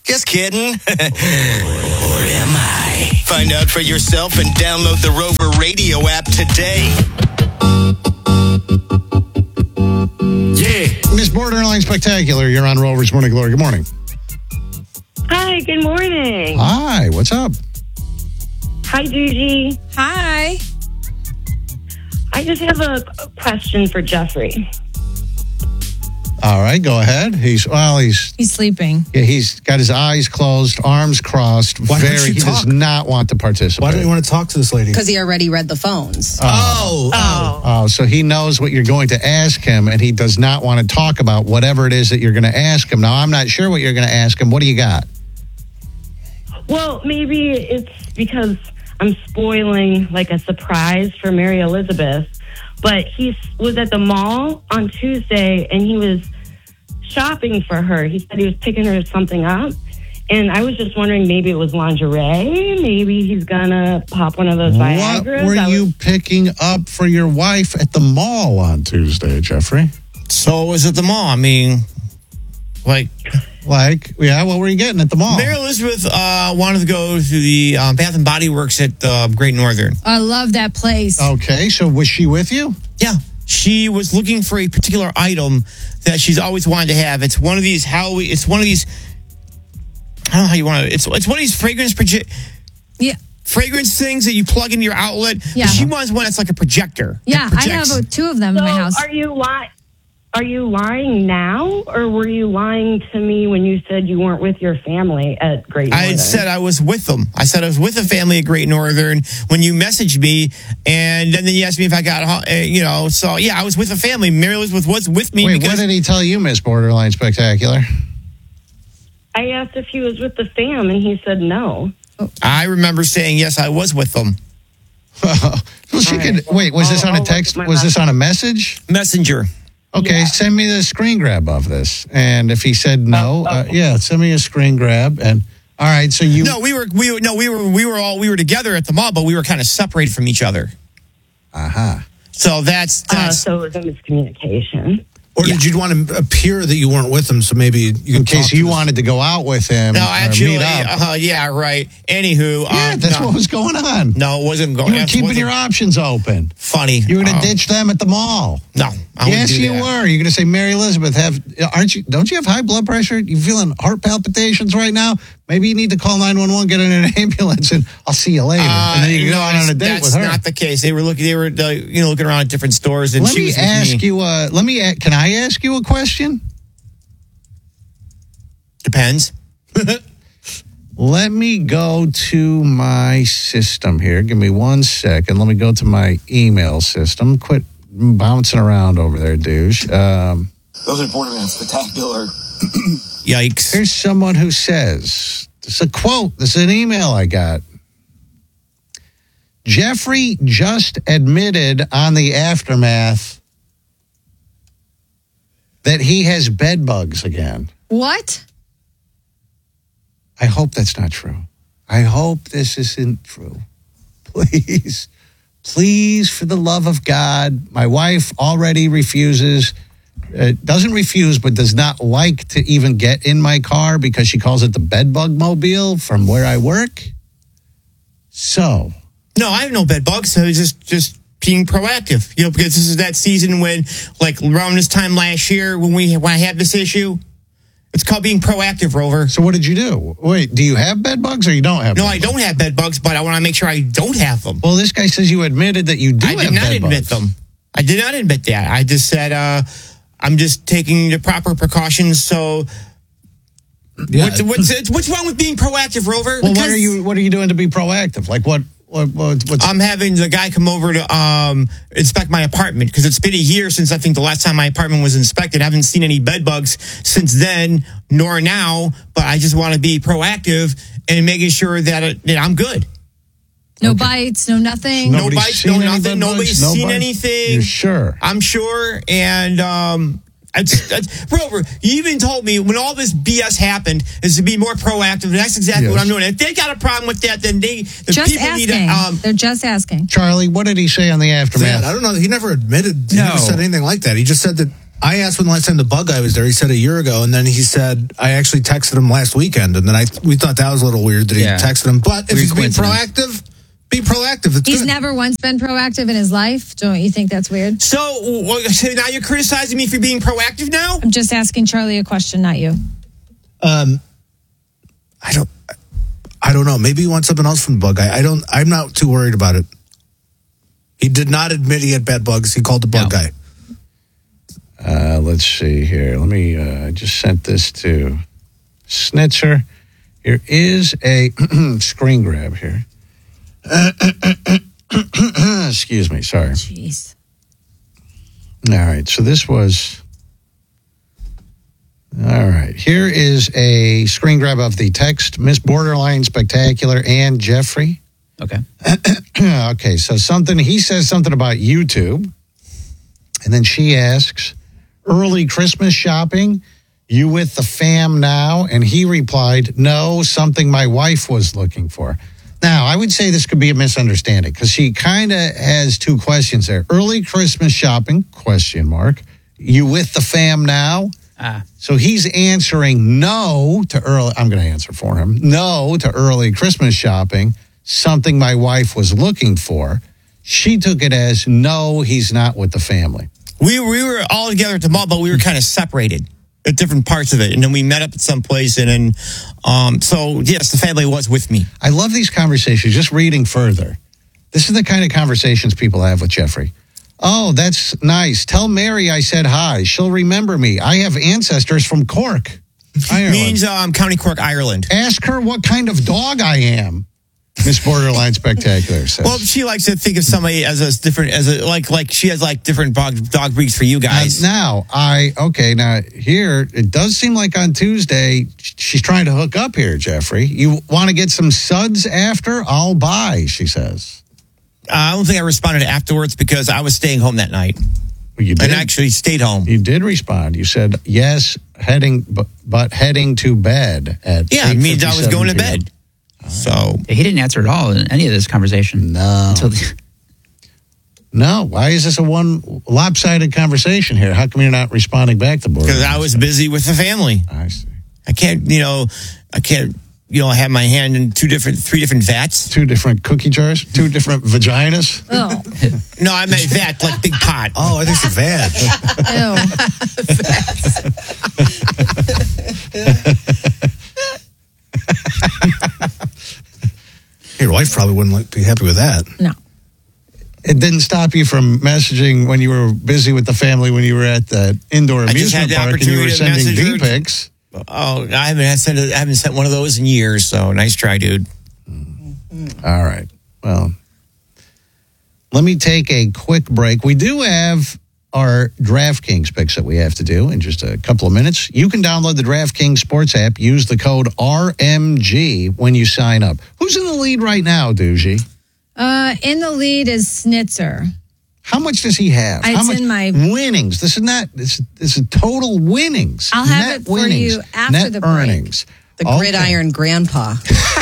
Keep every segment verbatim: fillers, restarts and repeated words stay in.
Just kidding. Or am I? Find out for yourself and download the Rover Radio app today. Yeah. Miss Borderline Spectacular, you're on Rover's Morning Glory. Good morning. Hi, good morning. Hi, what's up? Hi, Gigi. Hi. I just have a question for Jeffrey. All right, go ahead. He's, well, he's... He's sleeping. Yeah, he's got his eyes closed, arms crossed. Why don't very, you he talk? does not want to participate. Why don't you want to talk to this lady? Because he already read the phones. Oh. Oh. Oh, so he knows what you're going to ask him, and he does not want to talk about whatever it is that you're going to ask him. Now, I'm not sure what you're going to ask him. What do you got? Well, maybe it's because I'm spoiling like a surprise for Mary Elizabeth, but he was at the mall on Tuesday and he was shopping for her. He said he was picking her something up. And I was just wondering, maybe it was lingerie. Maybe he's going to pop one of those Viagras. What were I you was- picking up for your wife at the mall on Tuesday, Jeffrey? So it was at the mall. I mean, like, Like, yeah, what were you getting at the mall? Mary Elizabeth uh, wanted to go to the um, Bath and Body Works at uh, Great Northern. I love that place. Okay, so was she with you? Yeah. She was looking for a particular item that she's always wanted to have. It's one of these Halloween, it's one of these, I don't know how you want to, it's, it's one of these fragrance proje- Yeah. fragrance things that you plug into your outlet. Yeah. She wants one that's like a projector. Yeah, That I have projects. uh, two of them So in my house. are you lying? Are you lying now, or were you lying to me when you said you weren't with your family at Great Northern? I had said I was with them. I said I was with a family at Great Northern when you messaged me, and then you asked me if I got, uh, you know, so yeah, I was with a family. Mary Elizabeth was with me Wait, because what did he tell you, Miss Borderline Spectacular? I asked if he was with the fam, and he said no. I remember saying yes, I was with them. well, she All could, right. wait, was this I'll- on a I'll look text? at my Was this on a message? Messenger. Okay, Yeah. send me the screen grab of this. And if he said no, Oh, uh, okay. yeah, send me a screen grab. And all right, so you. No, we were we were no we were we were all we were together at the mall, but we were kind of separated from each other. Uh-huh. So that's Uh, that's so it was a miscommunication. Or Yeah. did you want to appear that you weren't with him so maybe you In can case talk to you this- wanted to go out with him no or actually meet up. uh, yeah right. Anywho, yeah, uh, that's no, what was going on. no, it wasn't going. You were that keeping wasn't your options open. funny. You were going to Uh, ditch them at the mall. No, I wouldn't Yes, do you that. were. You're going to say, Mary Elizabeth, have aren't you? Don't you have high blood pressure? You feeling heart palpitations right now? Maybe you need to call nine one one, get in an ambulance, and I'll see you later. Uh, and then you can no, go out on a date that's with her. not the case. They were looking. They were uh, you know looking around at different stores, and Let she me was with ask me. you. Uh, let me. a- Can I ask you a question? Depends. Let me go to my system here. Give me one second. Let me go to my email system. Quit bouncing around over there, douche. Um, Those are Borderman Spectacular. Yikes. Here's someone who says, this is a quote, this is an email I got. Jeffrey just admitted on the Aftermath that he has bed bugs again. What? I hope that's not true. I hope this isn't true. Please, please, for the love of God, my wife already refuses, uh, doesn't refuse, but does not like to even get in my car because she calls it the bed bug mobile from where I work. So, No, I have no bed bugs. So it's just just being proactive. You know, because this is that season when, like around this time last year, when we when I had this issue, it's called being proactive, Rover. so what did you do? Wait, do you have bed bugs or you don't have No, bed I bugs? don't have bed bugs, but I want to make sure I don't have them. Well, this guy says you admitted that you do I have did not bed admit bugs. them. I did not admit that. I just said uh, I'm just taking the proper precautions. So, Yeah. what's, what's what's wrong with being proactive, Rover? Well, what Because are you what are you doing to be proactive? Like what what, what what's I'm having the guy come over to um, inspect my apartment because it's been a year since I think the last time my apartment was inspected. I haven't seen any bed bugs since then, nor now. But I just want to be proactive and making sure that, it, that I'm good. No bites, no nothing. No Nobody's bites, seen no any nothing. bed Nobody's bugs? No seen bites? anything. You're sure? I'm sure. And um, it's, it's, Rover, you even told me when all this B S happened is to be more proactive. And that's exactly Yes. what I'm doing. If they got a problem with that, then they the Just people asking. need to. Um, They're just asking. Charlie, what did he say on the aftermath? Man, I don't know. He never admitted. He No. never said anything like that. He just said that I asked when the last time the bug guy was there. He said a year ago, and then he said I actually texted him last weekend, and then I we thought that was a little weird that he Yeah. texted him. But if Weird he's being coincidence. proactive, be proactive. It's He's good. never once been proactive in his life. Don't you think that's weird? So, well, so now you're criticizing me for being proactive now? I'm just asking Charlie a question, not you. Um, I don't. I don't know. Maybe he wants something else from the bug guy. I don't. I'm not too worried about it. He did not admit he had bed bugs. He called the bug No. guy. Uh, let's see here. Let me, uh, I just sent this to Snitzer. Here is a screen grab here. Excuse me. Sorry. Jeez. All right. So this was. All right. Here is a screen grab of the text. Miss Borderline Spectacular and Jeffrey. Okay. Okay. So something, he says something about YouTube. And then she asks, early Christmas shopping? You with the fam now? And he replied, no, something my wife was looking for. Now, I would say this could be a misunderstanding because she kind of has two questions there. Early Christmas shopping, question mark. You with the fam now? Ah. So he's answering no to early, I'm going to answer for him, no to early Christmas shopping, something my wife was looking for. She took it as no, he's not with the family. We, we were all together at the mall, but we were kind of separated at different parts of it. And then we met up at some place. And then, um, so yes, the family was with me. I love these conversations. Just reading further. This is the kind of conversations people have with Jeffrey. Oh, that's nice. Tell Mary I said hi. She'll remember me. I have ancestors from Cork, Ireland. Means um, County Cork, Ireland. Ask her what kind of dog I am. Miss Borderline Spectacular says. Well, she likes to think of somebody as a different, as a, like, like she has like different dog, dog breeds for you guys. Uh, now, I, okay, now here, it does seem like on Tuesday, she's trying to hook up here, Jeffrey. You want to get some suds after? I'll buy, she says. I don't think I responded afterwards because I was staying home that night. Well, you did. And actually stayed home. You did respond. You said, yes, heading, but, but heading to bed at Yeah, it means I was going to eight fifty-seven p m bed. So He didn't answer at all in any of this conversation. No. Until the, No, why is this a one lopsided conversation here? How come you're not responding back to board? because I was busy with the family. I see. I can't, you know, I can't, you know, have my hand in two different, three different vats. Two different cookie jars, two different vaginas. Oh, No, I meant vat, like big pot. Oh, I think it's a vag. ew. Your wife probably wouldn't like, be happy with that. No. It didn't stop you from messaging when you were busy with the family when you were at the indoor I just had amusement the park and you were opportunity to sending message her. D-pics. Oh, I haven't had sent a, I haven't sent one of those in years. So nice try, dude. All right. Well, let me take a quick break. We do have our DraftKings picks that we have to do in just a couple of minutes. You can download the DraftKings Sports app. Use the code R M G when you sign up. Who's in the lead right now, Doogie? Uh, in the lead is Snitzer. How much does he have? It's How much in my- winnings? This is not. This, this is total winnings. I'll have Net it for winnings, you after net the break. earnings. The Okay. gridiron grandpa.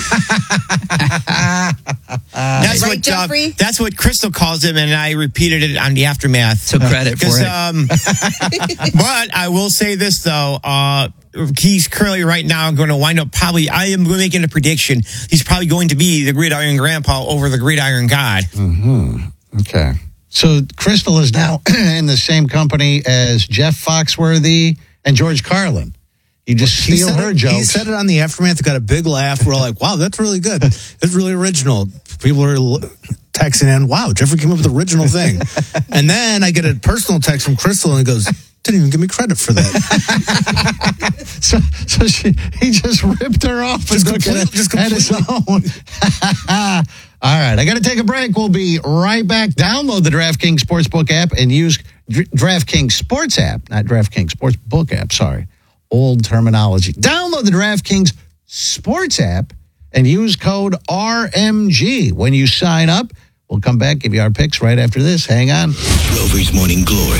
That's right, what uh, Jeffrey? that's what Crystal calls him, and I repeated it on the aftermath. took credit for Because, it. um, but I will say this though, uh, he's currently right now going to wind up probably. I am making a prediction. He's probably going to be the gridiron grandpa over the gridiron god. Okay. So Crystal is now in the same company as Jeff Foxworthy and George Carlin. You just He steal said her it- jokes. He said it on the aftermath. It got a big laugh. We're all like, wow, that's really good. It's really original. People are l- texting in, wow, Jeffrey came up with the original thing. And then I get a personal text from Crystal and it goes, didn't even give me credit for that. so so she, he just ripped her off and Just took it complete- just at his own. All right, I got to take a break. We'll be right back. Download the DraftKings Sportsbook app and use Dr- DraftKings Sports app, not DraftKings Sportsbook app, sorry. Old terminology. Download the DraftKings Sports app and use code R M G when you sign up. We'll come back, give you our picks right after this. Hang on. Rover's Morning Glory.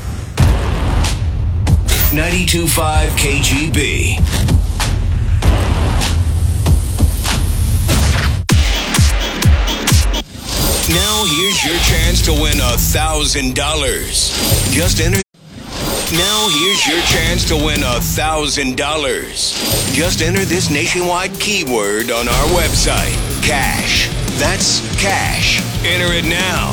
ninety-two point five K G B. Now here's your chance to win a thousand dollars. Just enter Now here's your chance to win a thousand dollars. Just enter this nationwide keyword on our website. Cash. That's cash. Enter it now.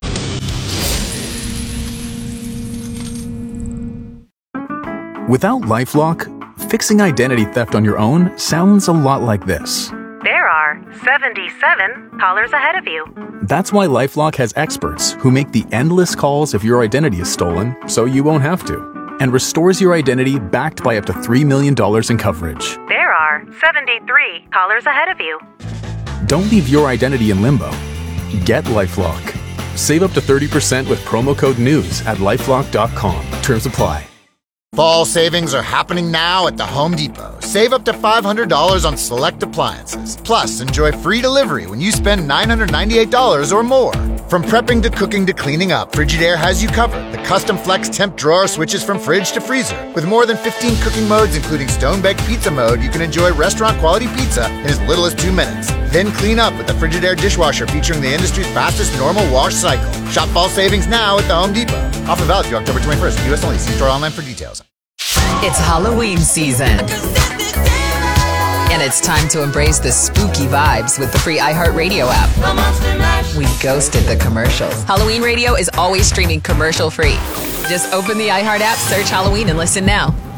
Without LifeLock, fixing identity theft on your own sounds a lot like this. There are seventy-seven callers ahead of you. That's why LifeLock has experts who make the endless calls if your identity is stolen, so you won't have to, and restores your identity backed by up to three million dollars in coverage. There are seventy-three callers ahead of you. Don't leave your identity in limbo. Get LifeLock. Save up to thirty percent with promo code NEWS at lifelock dot com. Terms apply. Fall savings are happening now at the Home Depot. Save up to five hundred dollars on select appliances. Plus, enjoy free delivery when you spend nine hundred ninety-eight dollars or more. From prepping to cooking to cleaning up, Frigidaire has you covered. The custom flex temp drawer switches from fridge to freezer. With more than fifteen cooking modes, including stone-baked pizza mode, you can enjoy restaurant-quality pizza in as little as two minutes. Then clean up with the Frigidaire dishwasher featuring the industry's fastest normal wash cycle. Shop fall savings now at the Home Depot. Offer valid through October twenty-first. U S only. See store online for details. It's Halloween season. And it's time to embrace the spooky vibes with the free iHeartRadio app. We ghosted the commercials. Halloween Radio is always streaming commercial free. Just open the iHeart app, search Halloween, and listen now.